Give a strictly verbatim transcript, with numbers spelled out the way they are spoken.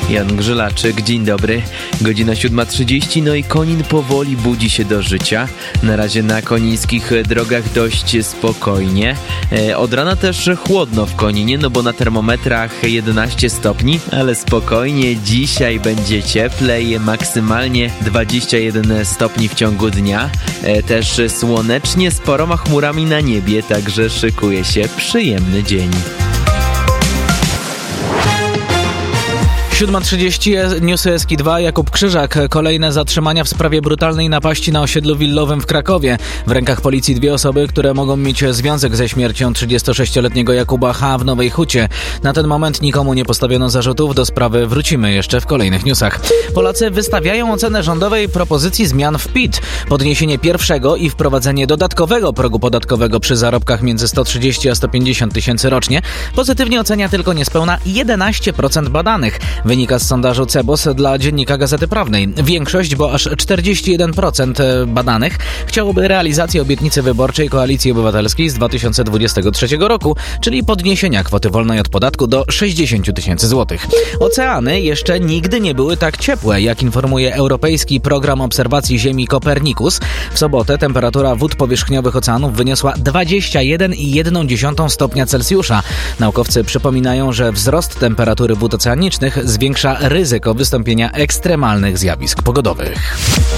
Jan Grzylaczyk, dzień dobry. Godzina siódma trzydzieści, no i Konin powoli budzi się do życia. Na razie na konińskich drogach dość spokojnie. E, od rana też chłodno w Koninie, no bo na termometrach jedenaście stopni, ale spokojnie, dzisiaj będzie cieplej, maksymalnie dwadzieścia jeden stopni w ciągu dnia. E, też słonecznie, z paroma chmurami na niebie, także szykuje się przyjemny dzień. siódma trzydzieści, Newsy S K dwa, Jakub Krzyżak. Kolejne zatrzymania w sprawie brutalnej napaści na osiedlu willowym w Krakowie. W rękach policji dwie osoby, które mogą mieć związek ze śmiercią trzydziestosześcioletniego Jakuba H. w Nowej Hucie. Na ten moment nikomu nie postawiono zarzutów, do sprawy wrócimy jeszcze w kolejnych newsach. Polacy wystawiają ocenę rządowej propozycji zmian w P I T. Podniesienie pierwszego i wprowadzenie dodatkowego progu podatkowego przy zarobkach między sto trzydzieści a sto pięćdziesiąt tysięcy rocznie pozytywnie ocenia tylko niespełna jedenaście procent badanych. Wynika z sondażu C E B O S dla Dziennika Gazety Prawnej. Większość, bo aż czterdzieści jeden procent badanych, chciałoby realizację obietnicy wyborczej Koalicji Obywatelskiej z dwa tysiące dwudziestego trzeciego roku, czyli podniesienia kwoty wolnej od podatku do sześćdziesiąt tysięcy złotych. Oceany jeszcze nigdy nie były tak ciepłe, jak informuje Europejski Program Obserwacji Ziemi Copernicus. W sobotę temperatura wód powierzchniowych oceanów wyniosła dwadzieścia jeden i jedna dziesiąta stopnia Celsjusza. Naukowcy przypominają, że wzrost temperatury wód oceanicznych zwiększa ryzyko wystąpienia ekstremalnych zjawisk pogodowych.